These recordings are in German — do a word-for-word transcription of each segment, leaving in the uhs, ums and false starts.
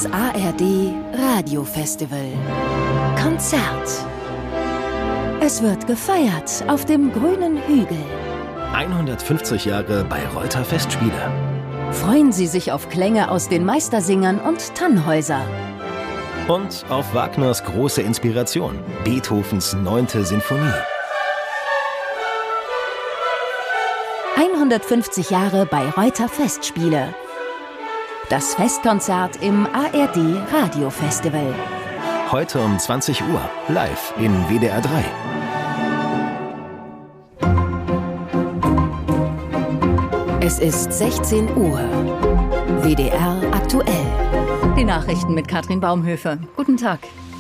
Das A R D Radiofestival. Konzert. Es wird gefeiert auf dem grünen Hügel. hundertfünfzig Jahre Bayreuther Festspiele. Freuen Sie sich auf Klänge aus den Meistersingern und Tannhäuser. Und auf Wagners große Inspiration, Beethovens neunte Sinfonie. hundertfünfzig Jahre Bayreuther Festspiele. Das Festkonzert im A R D Radiofestival. Heute um zwanzig Uhr, live in W D R drei. Es ist sechzehn Uhr. W D R aktuell. Die Nachrichten mit Katrin Baumhöfer. Guten Tag.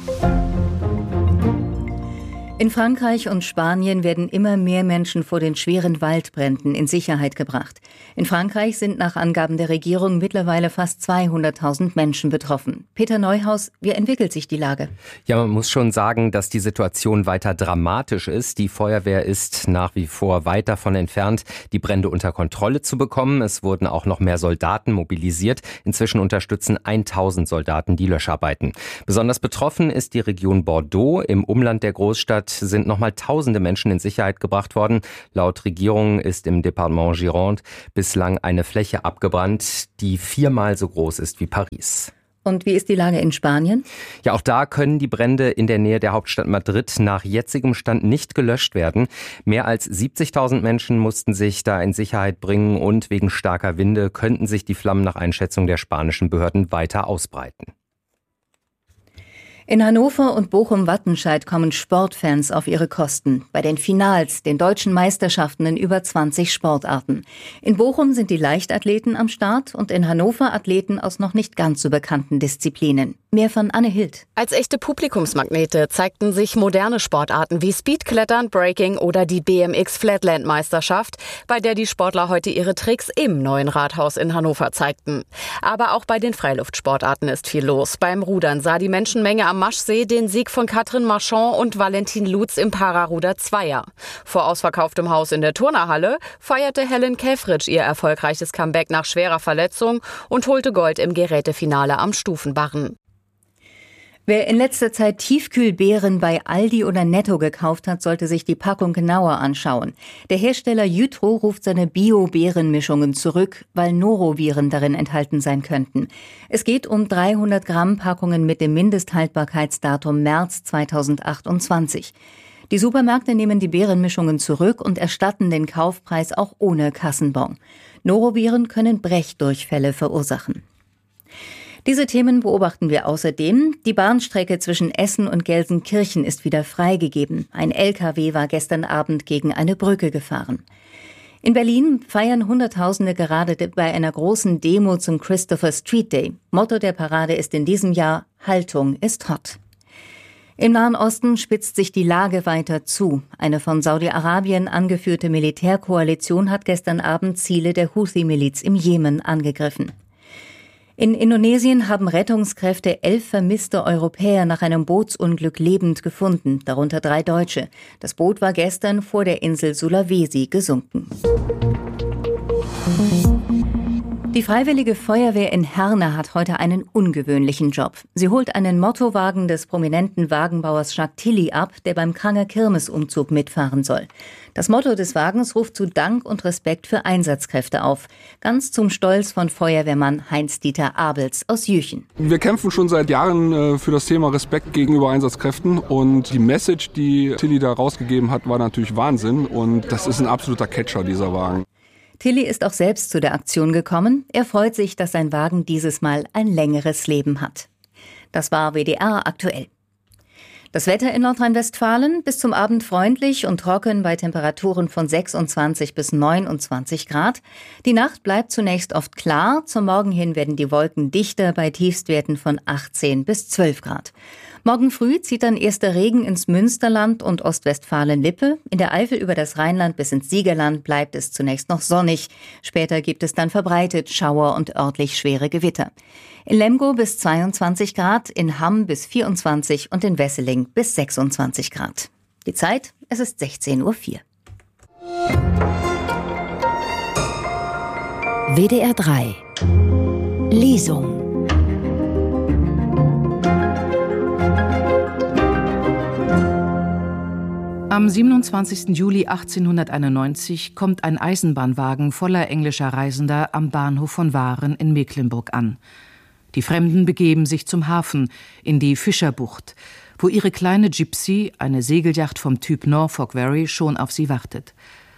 In Frankreich und Spanien werden immer mehr Menschen vor den schweren Waldbränden in Sicherheit gebracht. In Frankreich sind nach Angaben der Regierung mittlerweile fast zweihunderttausend Menschen betroffen. Peter Neuhaus, wie entwickelt sich die Lage? Ja, man muss schon sagen, dass die Situation weiter dramatisch ist. Die Feuerwehr ist nach wie vor weit davon entfernt, die Brände unter Kontrolle zu bekommen. Es wurden auch noch mehr Soldaten mobilisiert. Inzwischen unterstützen tausend Soldaten die Löscharbeiten. Besonders betroffen ist die Region Bordeaux. Im Umland der Großstadt sind nochmal tausende Menschen in Sicherheit gebracht worden. Laut Regierung ist im Departement Gironde bislang eine Fläche abgebrannt, die viermal so groß ist wie Paris. Und wie ist die Lage in Spanien? Ja, auch da können die Brände in der Nähe der Hauptstadt Madrid nach jetzigem Stand nicht gelöscht werden. Mehr als siebzigtausend Menschen mussten sich da in Sicherheit bringen und wegen starker Winde könnten sich die Flammen nach Einschätzung der spanischen Behörden weiter ausbreiten. In Hannover und Bochum-Wattenscheid kommen Sportfans auf ihre Kosten. Bei den Finals, den deutschen Meisterschaften in über zwanzig Sportarten. In Bochum sind die Leichtathleten am Start und in Hannover Athleten aus noch nicht ganz so bekannten Disziplinen. Mehr von Anne Hild. Als echte Publikumsmagnete zeigten sich moderne Sportarten wie Speedklettern, Breaking oder die B M X Flatland-Meisterschaft, bei der die Sportler heute ihre Tricks im neuen Rathaus in Hannover zeigten. Aber auch bei den Freiluftsportarten ist viel los. Beim Rudern sah die Menschenmenge am Maschsee den Sieg von Katrin Marchand und Valentin Lutz im Pararuder Zweier. Vor ausverkauftem Haus in der Turnerhalle feierte Helen Käfritsch ihr erfolgreiches Comeback nach schwerer Verletzung und holte Gold im Gerätefinale am Stufenbarren. Wer in letzter Zeit Tiefkühlbeeren bei Aldi oder Netto gekauft hat, sollte sich die Packung genauer anschauen. Der Hersteller Jytro ruft seine Bio-Beerenmischungen zurück, weil Noroviren darin enthalten sein könnten. Es geht um dreihundert Gramm Packungen mit dem Mindesthaltbarkeitsdatum März zweitausendachtundzwanzig. Die Supermärkte nehmen die Beerenmischungen zurück und erstatten den Kaufpreis auch ohne Kassenbon. Noroviren können Brechdurchfälle verursachen. Diese Themen beobachten wir außerdem. Die Bahnstrecke zwischen Essen und Gelsenkirchen ist wieder freigegeben. Ein L K W war gestern Abend gegen eine Brücke gefahren. In Berlin feiern Hunderttausende gerade bei einer großen Demo zum Christopher Street Day. Motto der Parade ist in diesem Jahr: Haltung ist hot. Im Nahen Osten spitzt sich die Lage weiter zu. Eine von Saudi-Arabien angeführte Militärkoalition hat gestern Abend Ziele der Houthi-Miliz im Jemen angegriffen. In Indonesien haben Rettungskräfte elf vermisste Europäer nach einem Bootsunglück lebend gefunden, darunter drei Deutsche. Das Boot war gestern vor der Insel Sulawesi gesunken. Die Freiwillige Feuerwehr in Herne hat heute einen ungewöhnlichen Job. Sie holt einen Mottowagen des prominenten Wagenbauers Jacques Tilly ab, der beim Kranger Kirmesumzug mitfahren soll. Das Motto des Wagens ruft zu Dank und Respekt für Einsatzkräfte auf. Ganz zum Stolz von Feuerwehrmann Heinz-Dieter Abels aus Jüchen. Wir kämpfen schon seit Jahren äh, für das Thema Respekt gegenüber Einsatzkräften. Und die Message, die Tilly da rausgegeben hat, war natürlich Wahnsinn. Und das ist ein absoluter Catcher, dieser Wagen. Tilly ist auch selbst zu der Aktion gekommen. Er freut sich, dass sein Wagen dieses Mal ein längeres Leben hat. Das war W D R aktuell. Das Wetter in Nordrhein-Westfalen: bis zum Abend freundlich und trocken bei Temperaturen von sechsundzwanzig bis neunundzwanzig Grad. Die Nacht bleibt zunächst oft klar. Zum Morgen hin werden die Wolken dichter bei Tiefstwerten von achtzehn bis zwölf Grad. Morgen früh zieht dann erster Regen ins Münsterland und Ostwestfalen-Lippe. In der Eifel über das Rheinland bis ins Siegerland bleibt es zunächst noch sonnig. Später gibt es dann verbreitet Schauer und örtlich schwere Gewitter. In Lemgo bis zweiundzwanzig Grad, in Hamm bis vierundzwanzig und in Wesseling bis sechsundzwanzig Grad. Die Zeit: es ist sechzehn Uhr vier. W D R drei Lesung. Am siebenundzwanzigsten Juli achtzehnhunderteinundneunzig kommt ein Eisenbahnwagen voller englischer Reisender am Bahnhof von Waren in Mecklenburg an. Die Fremden begeben sich zum Hafen, in die Fischerbucht, wo ihre kleine Gypsy, eine Segelyacht vom Typ Norfolk Wherry, schon auf sie wartet.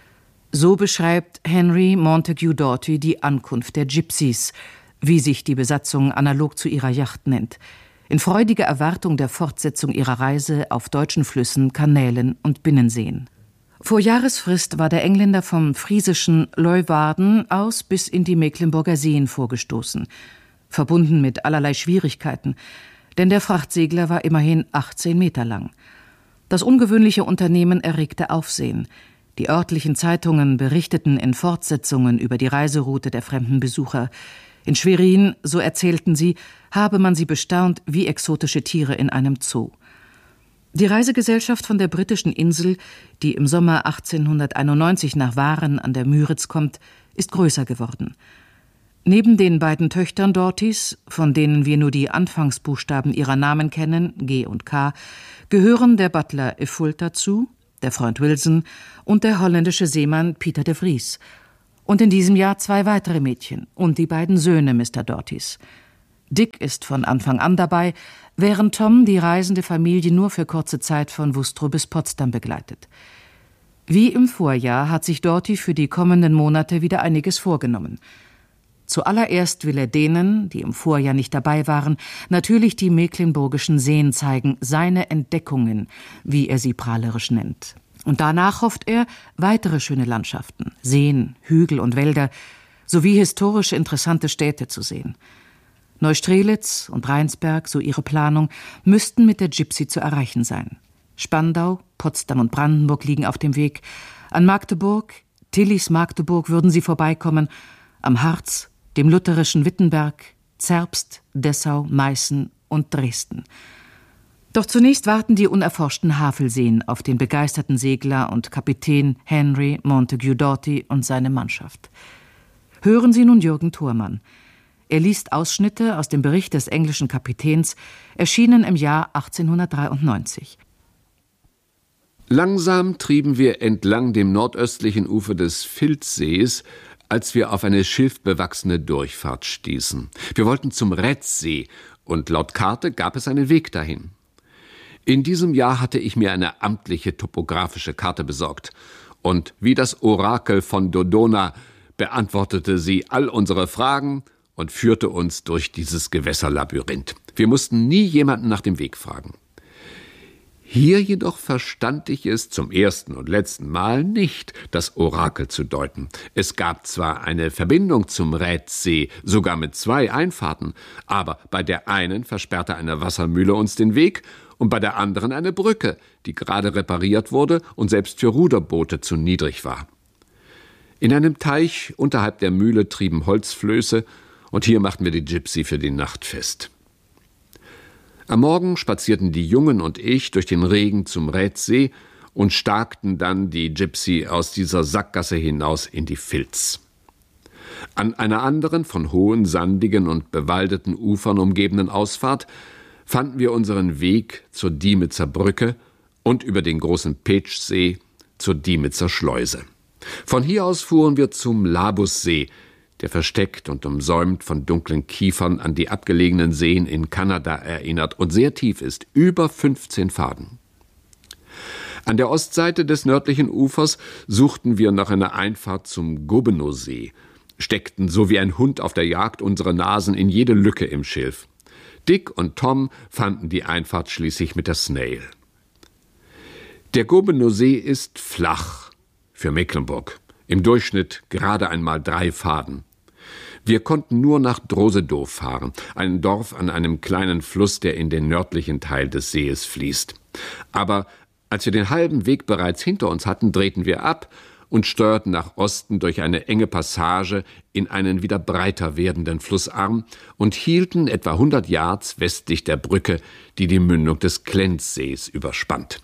So beschreibt Henry Montague Doughty die Ankunft der Gypsies, wie sich die Besatzung analog zu ihrer Yacht nennt, in freudiger Erwartung der Fortsetzung ihrer Reise auf deutschen Flüssen, Kanälen und Binnenseen. Vor Jahresfrist war der Engländer vom friesischen Leeuwarden aus bis in die Mecklenburger Seen vorgestoßen, verbunden mit allerlei Schwierigkeiten, denn der Frachtsegler war immerhin achtzehn Meter lang. Das ungewöhnliche Unternehmen erregte Aufsehen. Die örtlichen Zeitungen berichteten in Fortsetzungen über die Reiseroute der fremden Besucher. In Schwerin, so erzählten sie, habe man sie bestaunt wie exotische Tiere in einem Zoo. Die Reisegesellschaft von der britischen Insel, die im Sommer achtzehnhunderteinundneunzig nach Waren an der Müritz kommt, ist größer geworden. Neben den beiden Töchtern Doughty's, von denen wir nur die Anfangsbuchstaben ihrer Namen kennen, G und K, gehören der Butler Iffult dazu, der Freund Wilson und der holländische Seemann Pieter de Vries. Und in diesem Jahr zwei weitere Mädchen und die beiden Söhne Mister Doughty's. Dick ist von Anfang an dabei, während Tom die reisende Familie nur für kurze Zeit von Wustrow bis Potsdam begleitet. Wie im Vorjahr hat sich Doughty für die kommenden Monate wieder einiges vorgenommen. Zuallererst will er denen, die im Vorjahr nicht dabei waren, natürlich die mecklenburgischen Seen zeigen, seine Entdeckungen, wie er sie prahlerisch nennt. Und danach hofft er, weitere schöne Landschaften, Seen, Hügel und Wälder, sowie historisch interessante Städte zu sehen. Neustrelitz und Rheinsberg, so ihre Planung, müssten mit der Gypsy zu erreichen sein. Spandau, Potsdam und Brandenburg liegen auf dem Weg. An Magdeburg, Tillys Magdeburg würden sie vorbeikommen, am Harz, dem lutherischen Wittenberg, Zerbst, Dessau, Meißen und Dresden. Doch zunächst warten die unerforschten Havelseen auf den begeisterten Segler und Kapitän Henry Montague Doughty und seine Mannschaft. Hören Sie nun Jürgen Thormann. Er liest Ausschnitte aus dem Bericht des englischen Kapitäns, erschienen im Jahr achtzehnhundertdreiundneunzig. Langsam trieben wir entlang dem nordöstlichen Ufer des Filzsees, als wir auf eine schilfbewachsene Durchfahrt stießen. Wir wollten zum Rätsee und laut Karte gab es einen Weg dahin. In diesem Jahr hatte ich mir eine amtliche topografische Karte besorgt. Und wie das Orakel von Dodona beantwortete sie all unsere Fragen und führte uns durch dieses Gewässerlabyrinth. Wir mussten nie jemanden nach dem Weg fragen. Hier jedoch verstand ich es zum ersten und letzten Mal nicht, das Orakel zu deuten. Es gab zwar eine Verbindung zum Rätsee, sogar mit zwei Einfahrten, aber bei der einen versperrte eine Wassermühle uns den Weg und bei der anderen eine Brücke, die gerade repariert wurde und selbst für Ruderboote zu niedrig war. In einem Teich unterhalb der Mühle trieben Holzflöße und hier machten wir die Gypsy für die Nacht fest. Am Morgen spazierten die Jungen und ich durch den Regen zum Rätsee und starkten dann die Gypsy aus dieser Sackgasse hinaus in die Filz. An einer anderen, von hohen, sandigen und bewaldeten Ufern umgebenen Ausfahrt fanden wir unseren Weg zur Diemitzer Brücke und über den großen Petschsee zur Diemitzer Schleuse. Von hier aus fuhren wir zum Labussee, der versteckt und umsäumt von dunklen Kiefern an die abgelegenen Seen in Kanada erinnert und sehr tief ist, über fünfzehn Faden. An der Ostseite des nördlichen Ufers suchten wir nach einer Einfahrt zum Gobenowsee, steckten so wie ein Hund auf der Jagd unsere Nasen in jede Lücke im Schilf. Dick und Tom fanden die Einfahrt schließlich mit der Snail. Der Gobenowsee ist flach für Mecklenburg, im Durchschnitt gerade einmal drei Faden. Wir konnten nur nach Drosedow fahren, ein Dorf an einem kleinen Fluss, der in den nördlichen Teil des Sees fließt. Aber als wir den halben Weg bereits hinter uns hatten, drehten wir ab und steuerten nach Osten durch eine enge Passage in einen wieder breiter werdenden Flussarm und hielten etwa hundert Yards westlich der Brücke, die die Mündung des Glenzsees überspannt.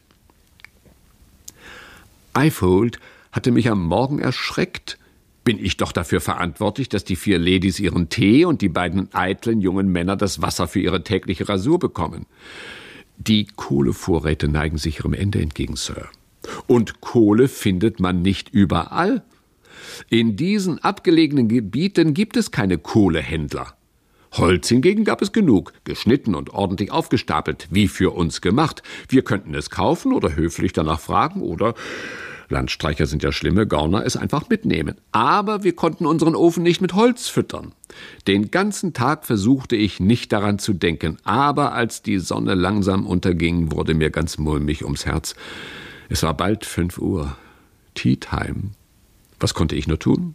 Iffult hatte mich am Morgen erschreckt. Bin ich doch dafür verantwortlich, dass die vier Ladies ihren Tee und die beiden eitlen jungen Männer das Wasser für ihre tägliche Rasur bekommen? Die Kohlevorräte neigen sich ihrem Ende entgegen, Sir. Und Kohle findet man nicht überall. In diesen abgelegenen Gebieten gibt es keine Kohlehändler. Holz hingegen gab es genug, geschnitten und ordentlich aufgestapelt, wie für uns gemacht. Wir könnten es kaufen oder höflich danach fragen oder, Landstreicher sind ja schlimme Gauner, es einfach mitnehmen. Aber wir konnten unseren Ofen nicht mit Holz füttern. Den ganzen Tag versuchte ich nicht daran zu denken, aber als die Sonne langsam unterging, wurde mir ganz mulmig ums Herz. Es war bald fünf Uhr. Tea Time. Was konnte ich nur tun?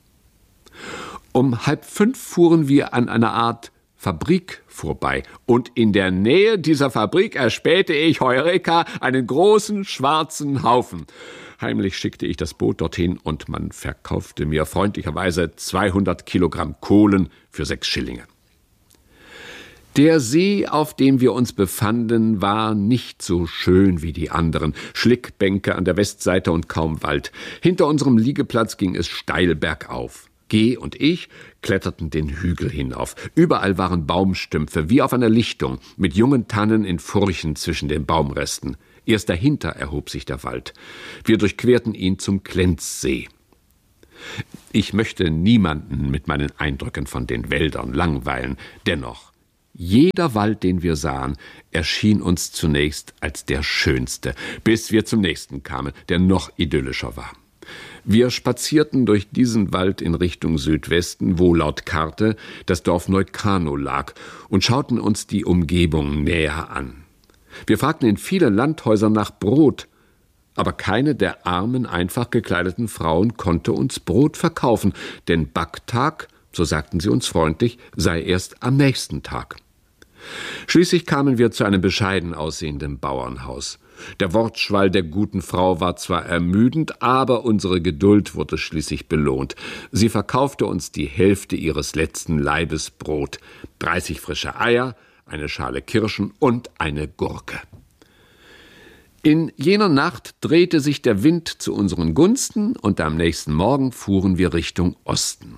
Um halb fünf fuhren wir an einer Art Fabrik vorbei. Und in der Nähe dieser Fabrik erspähte ich, Heureka, einen großen schwarzen Haufen. Heimlich schickte ich das Boot dorthin und man verkaufte mir freundlicherweise zweihundert Kilogramm Kohlen für sechs Schillinge. Der See, auf dem wir uns befanden, war nicht so schön wie die anderen. Schlickbänke an der Westseite und kaum Wald. Hinter unserem Liegeplatz ging es steil bergauf. G. und ich kletterten den Hügel hinauf. Überall waren Baumstümpfe, wie auf einer Lichtung, mit jungen Tannen in Furchen zwischen den Baumresten. Erst dahinter erhob sich der Wald. Wir durchquerten ihn zum Klenzsee. Ich möchte niemanden mit meinen Eindrücken von den Wäldern langweilen. Dennoch, jeder Wald, den wir sahen, erschien uns zunächst als der schönste, bis wir zum nächsten kamen, der noch idyllischer war. Wir spazierten durch diesen Wald in Richtung Südwesten, wo laut Karte das Dorf Neukanow lag, und schauten uns die Umgebung näher an. Wir fragten in vielen Landhäusern nach Brot, aber keine der armen, einfach gekleideten Frauen konnte uns Brot verkaufen, denn Backtag, so sagten sie uns freundlich, sei erst am nächsten Tag. Schließlich kamen wir zu einem bescheiden aussehenden Bauernhaus. Der Wortschwall der guten Frau war zwar ermüdend, aber unsere Geduld wurde schließlich belohnt. Sie verkaufte uns die Hälfte ihres letzten Leibes Brot, dreißig frische Eier, eine Schale Kirschen und eine Gurke. In jener Nacht drehte sich der Wind zu unseren Gunsten und am nächsten Morgen fuhren wir Richtung Osten.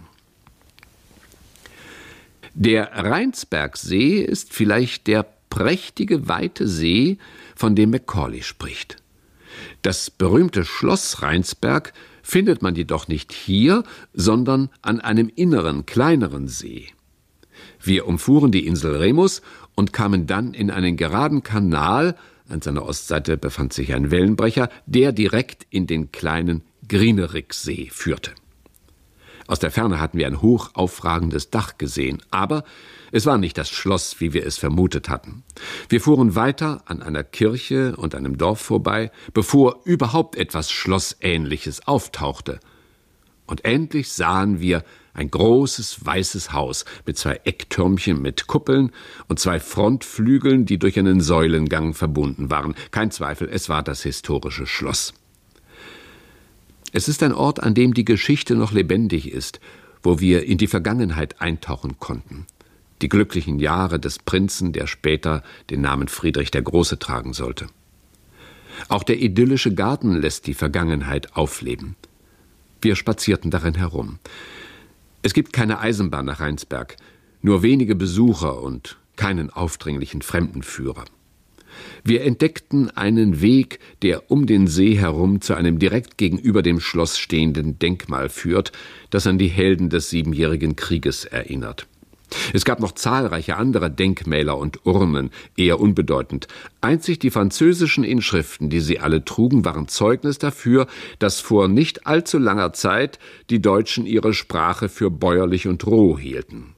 Der Rheinsbergsee ist vielleicht der prächtige, weite See, von dem Macaulay spricht. Das berühmte Schloss Rheinsberg findet man jedoch nicht hier, sondern an einem inneren, kleineren See. Wir umfuhren die Insel Remus und kamen dann in einen geraden Kanal. An seiner Ostseite befand sich ein Wellenbrecher, der direkt in den kleinen Grieneriksee führte. Aus der Ferne hatten wir ein hoch aufragendes Dach gesehen, aber es war nicht das Schloss, wie wir es vermutet hatten. Wir fuhren weiter an einer Kirche und einem Dorf vorbei, bevor überhaupt etwas Schlossähnliches auftauchte. Und endlich sahen wir ein großes weißes Haus mit zwei Ecktürmchen mit Kuppeln und zwei Frontflügeln, die durch einen Säulengang verbunden waren. Kein Zweifel, es war das historische Schloss. Es ist ein Ort, an dem die Geschichte noch lebendig ist, wo wir in die Vergangenheit eintauchen konnten. Die glücklichen Jahre des Prinzen, der später den Namen Friedrich der Große tragen sollte. Auch der idyllische Garten lässt die Vergangenheit aufleben. Wir spazierten darin herum. Es gibt keine Eisenbahn nach Rheinsberg, nur wenige Besucher und keinen aufdringlichen Fremdenführer. Wir entdeckten einen Weg, der um den See herum zu einem direkt gegenüber dem Schloss stehenden Denkmal führt, das an die Helden des Siebenjährigen Krieges erinnert. Es gab noch zahlreiche andere Denkmäler und Urnen, eher unbedeutend. Einzig die französischen Inschriften, die sie alle trugen, waren Zeugnis dafür, dass vor nicht allzu langer Zeit die Deutschen ihre Sprache für bäuerlich und roh hielten.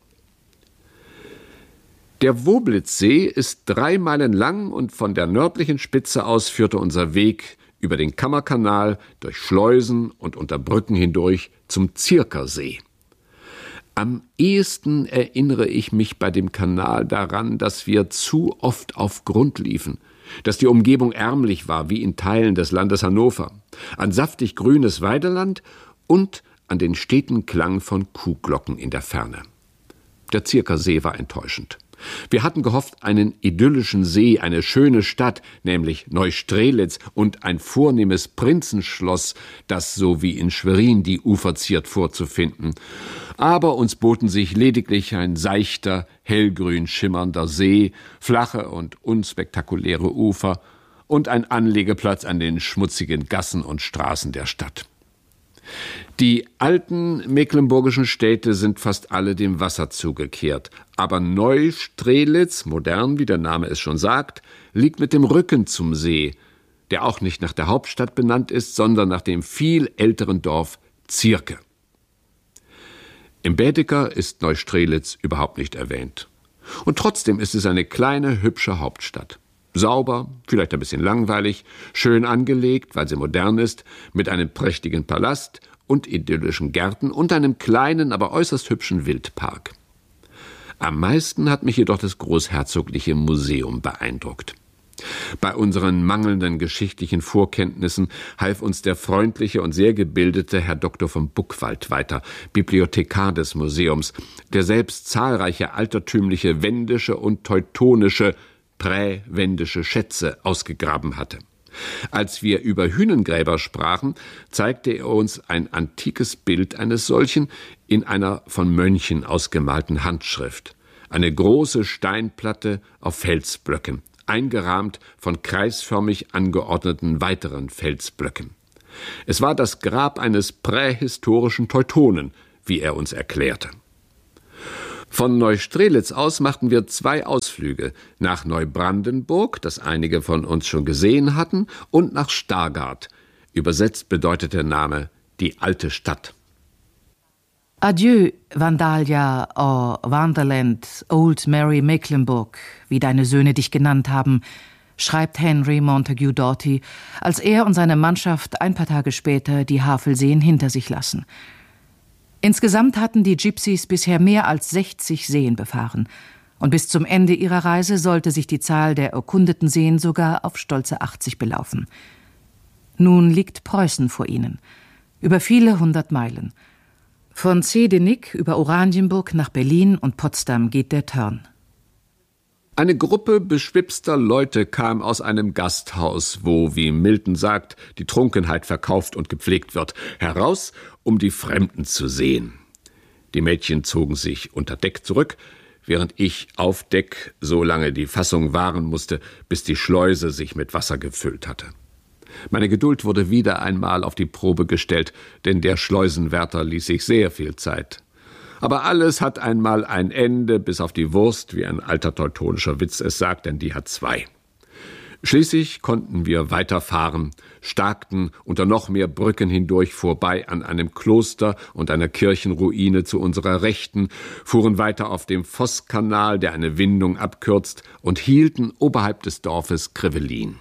Der Woblitzsee ist drei Meilen lang und von der nördlichen Spitze aus führte unser Weg über den Kammerkanal, durch Schleusen und unter Brücken hindurch zum Zirkersee. Am ehesten erinnere ich mich bei dem Kanal daran, dass wir zu oft auf Grund liefen, dass die Umgebung ärmlich war, wie in Teilen des Landes Hannover, an saftig grünes Weideland und an den steten Klang von Kuhglocken in der Ferne. Der Zirkersee war enttäuschend. Wir hatten gehofft, einen idyllischen See, eine schöne Stadt, nämlich Neustrelitz und ein vornehmes Prinzenschloss, das so wie in Schwerin die Ufer ziert, vorzufinden. Aber uns boten sich lediglich ein seichter, hellgrün schimmernder See, flache und unspektakuläre Ufer und ein Anlegeplatz an den schmutzigen Gassen und Straßen der Stadt. Die alten mecklenburgischen Städte sind fast alle dem Wasser zugekehrt. Aber Neustrelitz, modern, wie der Name es schon sagt, liegt mit dem Rücken zum See, der auch nicht nach der Hauptstadt benannt ist, sondern nach dem viel älteren Dorf Zierke. Im Baedeker ist Neustrelitz überhaupt nicht erwähnt. Und trotzdem ist es eine kleine, hübsche Hauptstadt. Sauber, vielleicht ein bisschen langweilig, schön angelegt, weil sie modern ist, mit einem prächtigen Palast und idyllischen Gärten und einem kleinen, aber äußerst hübschen Wildpark. Am meisten hat mich jedoch das Großherzogliche Museum beeindruckt. Bei unseren mangelnden geschichtlichen Vorkenntnissen half uns der freundliche und sehr gebildete Herr Doktor von Buckwald weiter, Bibliothekar des Museums, der selbst zahlreiche altertümliche wendische und teutonische präwendische Schätze ausgegraben hatte. Als wir über Hünengräber sprachen, zeigte er uns ein antikes Bild eines solchen in einer von Mönchen ausgemalten Handschrift. Eine große Steinplatte auf Felsblöcken, eingerahmt von kreisförmig angeordneten weiteren Felsblöcken. Es war das Grab eines prähistorischen Teutonen, wie er uns erklärte. Von Neustrelitz aus machten wir zwei Ausflüge, nach Neubrandenburg, das einige von uns schon gesehen hatten, und nach Stargard. Übersetzt bedeutet der Name die alte Stadt. Adieu, Vandalia, oh Wonderland, Old Mary Mecklenburg, wie deine Söhne dich genannt haben, schreibt Henry Montague Doughty, als er und seine Mannschaft ein paar Tage später die Havelseen hinter sich lassen. Insgesamt hatten die Gypsies bisher mehr als sechzig Seen befahren. Und bis zum Ende ihrer Reise sollte sich die Zahl der erkundeten Seen sogar auf stolze achtzig belaufen. Nun liegt Preußen vor ihnen. Über viele hundert Meilen. Von Zehdenick über Oranienburg nach Berlin und Potsdam geht der Turn. Eine Gruppe beschwipster Leute kam aus einem Gasthaus, wo, wie Milton sagt, die Trunkenheit verkauft und gepflegt wird, heraus, um die Fremden zu sehen. Die Mädchen zogen sich unter Deck zurück, während ich auf Deck so lange die Fassung wahren musste, bis die Schleuse sich mit Wasser gefüllt hatte. Meine Geduld wurde wieder einmal auf die Probe gestellt, denn der Schleusenwärter ließ sich sehr viel Zeit. Aber alles hat einmal ein Ende, bis auf die Wurst, wie ein alter teutonischer Witz es sagt, denn die hat zwei. Schließlich konnten wir weiterfahren, starkten unter noch mehr Brücken hindurch vorbei an einem Kloster und einer Kirchenruine zu unserer Rechten, fuhren weiter auf dem Vosskanal, der eine Windung abkürzt, und hielten oberhalb des Dorfes Krevelin.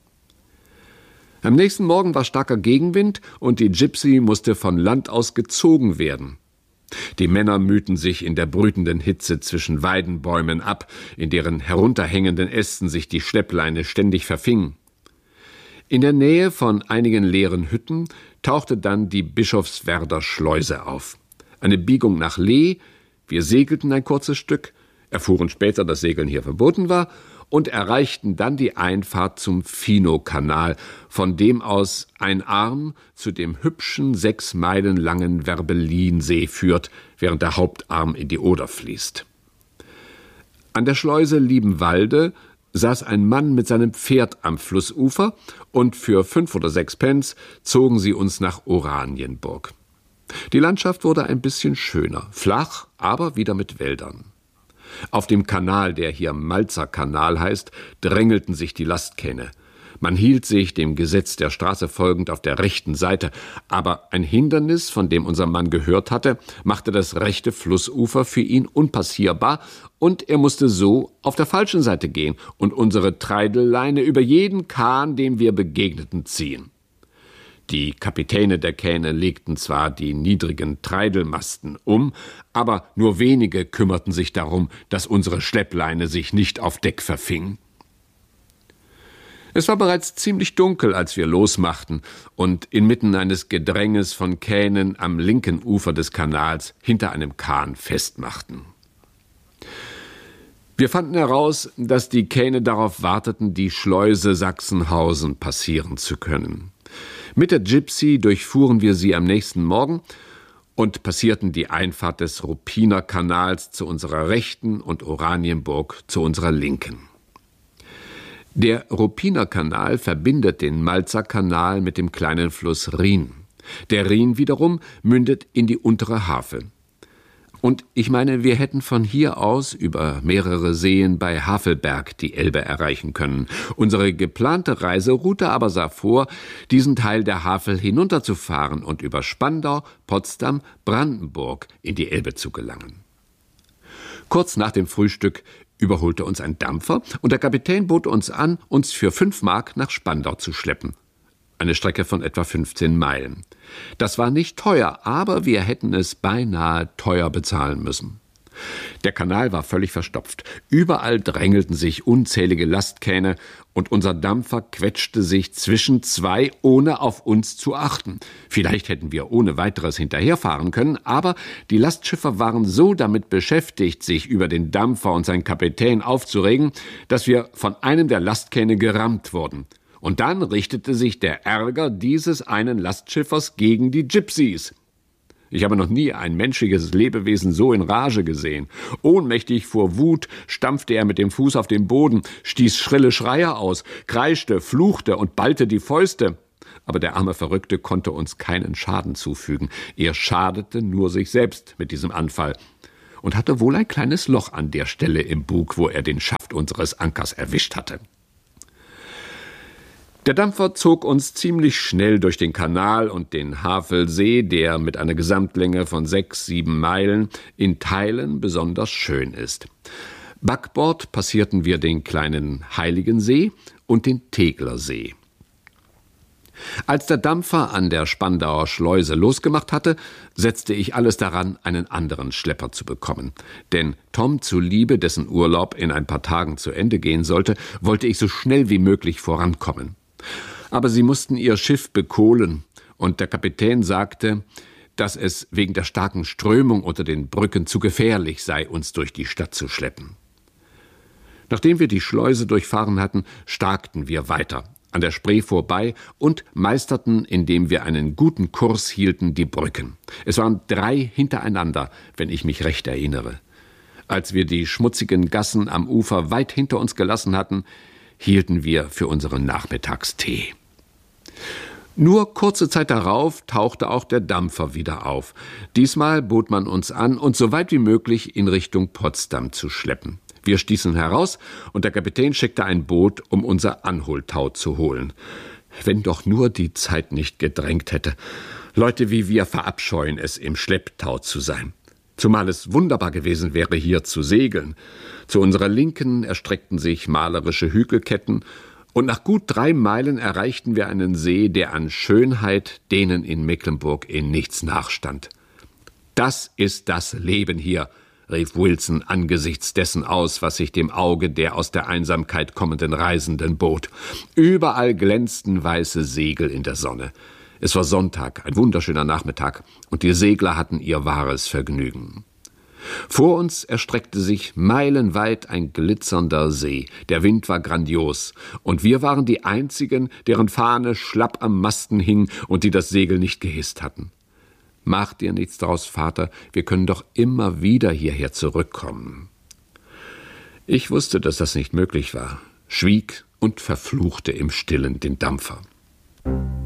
Am nächsten Morgen war starker Gegenwind und die Gypsy musste von Land aus gezogen werden. Die Männer mühten sich in der brütenden Hitze zwischen Weidenbäumen ab, in deren herunterhängenden Ästen sich die Schleppleine ständig verfing. In der Nähe von einigen leeren Hütten tauchte dann die Bischofswerder Schleuse auf. Eine Biegung nach Lee, wir segelten ein kurzes Stück, erfuhren später, dass Segeln hier verboten war, und erreichten dann die Einfahrt zum Finow-Kanal, von dem aus ein Arm zu dem hübschen, sechs Meilen langen Werbellinsee führt, während der Hauptarm in die Oder fließt. An der Schleuse Liebenwalde saß ein Mann mit seinem Pferd am Flussufer, und für fünf oder sechs Pence zogen sie uns nach Oranienburg. Die Landschaft wurde ein bisschen schöner, flach, aber wieder mit Wäldern. Auf dem Kanal, der hier Malzer-Kanal heißt, drängelten sich die Lastkähne. Man hielt sich, dem Gesetz der Straße folgend, auf der rechten Seite, aber ein Hindernis, von dem unser Mann gehört hatte, machte das rechte Flussufer für ihn unpassierbar, und er musste so auf der falschen Seite gehen und unsere Treidelleine über jeden Kahn, dem wir begegneten, ziehen. Die Kapitäne der Kähne legten zwar die niedrigen Treidelmasten um, aber nur wenige kümmerten sich darum, dass unsere Schleppleine sich nicht auf Deck verfing. Es war bereits ziemlich dunkel, als wir losmachten und inmitten eines Gedränges von Kähnen am linken Ufer des Kanals hinter einem Kahn festmachten. Wir fanden heraus, dass die Kähne darauf warteten, die Schleuse Sachsenhausen passieren zu können. Mit der Gypsy durchfuhren wir sie am nächsten Morgen und passierten die Einfahrt des Ruppiner Kanals zu unserer Rechten und Oranienburg zu unserer Linken. Der Ruppiner Kanal verbindet den Malzer Kanal mit dem kleinen Fluss Rhin. Der Rhin wiederum mündet in die untere Havel. Und ich meine, wir hätten von hier aus über mehrere Seen bei Havelberg die Elbe erreichen können. Unsere geplante Reiseroute aber sah vor, diesen Teil der Havel hinunterzufahren und über Spandau, Potsdam, Brandenburg in die Elbe zu gelangen. Kurz nach dem Frühstück überholte uns ein Dampfer und der Kapitän bot uns an, uns für fünf Mark nach Spandau zu schleppen. Eine Strecke von etwa fünfzehn Meilen. Das war nicht teuer, aber wir hätten es beinahe teuer bezahlen müssen. Der Kanal war völlig verstopft. Überall drängelten sich unzählige Lastkähne und unser Dampfer quetschte sich zwischen zwei, ohne auf uns zu achten. Vielleicht hätten wir ohne weiteres hinterherfahren können, aber die Lastschiffer waren so damit beschäftigt, sich über den Dampfer und seinen Kapitän aufzuregen, dass wir von einem der Lastkähne gerammt wurden. Und dann richtete sich der Ärger dieses einen Lastschiffers gegen die Gypsies. Ich habe noch nie ein menschliches Lebewesen so in Rage gesehen. Ohnmächtig vor Wut stampfte er mit dem Fuß auf den Boden, stieß schrille Schreie aus, kreischte, fluchte und ballte die Fäuste. Aber der arme Verrückte konnte uns keinen Schaden zufügen. Er schadete nur sich selbst mit diesem Anfall und hatte wohl ein kleines Loch an der Stelle im Bug, wo er den Schaft unseres Ankers erwischt hatte. Der Dampfer zog uns ziemlich schnell durch den Kanal und den Havelsee, der mit einer Gesamtlänge von sechs, sieben Meilen in Teilen besonders schön ist. Backbord passierten wir den kleinen Heiligensee und den Teglersee. Als der Dampfer an der Spandauer Schleuse losgemacht hatte, setzte ich alles daran, einen anderen Schlepper zu bekommen. Denn Tom zuliebe, dessen Urlaub in ein paar Tagen zu Ende gehen sollte, wollte ich so schnell wie möglich vorankommen. Aber sie mussten ihr Schiff bekohlen, und der Kapitän sagte, dass es wegen der starken Strömung unter den Brücken zu gefährlich sei, uns durch die Stadt zu schleppen. Nachdem wir die Schleuse durchfahren hatten, starkten wir weiter, an der Spree vorbei und meisterten, indem wir einen guten Kurs hielten, die Brücken. Es waren drei hintereinander, wenn ich mich recht erinnere. Als wir die schmutzigen Gassen am Ufer weit hinter uns gelassen hatten, hielten wir für unseren Nachmittagstee. Nur kurze Zeit darauf tauchte auch der Dampfer wieder auf. Diesmal bot man uns an, uns so weit wie möglich in Richtung Potsdam zu schleppen. Wir stießen heraus und der Kapitän schickte ein Boot, um unser Anholtau zu holen. Wenn doch nur die Zeit nicht gedrängt hätte. Leute wie wir verabscheuen es, im Schlepptau zu sein. Zumal es wunderbar gewesen wäre, hier zu segeln. Zu unserer Linken erstreckten sich malerische Hügelketten, und nach gut drei Meilen erreichten wir einen See, der an Schönheit denen in Mecklenburg in nichts nachstand. »Das ist das Leben hier«, rief Wilson angesichts dessen aus, was sich dem Auge der aus der Einsamkeit kommenden Reisenden bot. Überall glänzten weiße Segel in der Sonne. Es war Sonntag, ein wunderschöner Nachmittag, und die Segler hatten ihr wahres Vergnügen. Vor uns erstreckte sich meilenweit ein glitzernder See. Der Wind war grandios, und wir waren die Einzigen, deren Fahne schlapp am Masten hing und die das Segel nicht gehisst hatten. »Mach dir nichts draus, Vater, wir können doch immer wieder hierher zurückkommen.« Ich wusste, dass das nicht möglich war, schwieg und verfluchte im Stillen den Dampfer.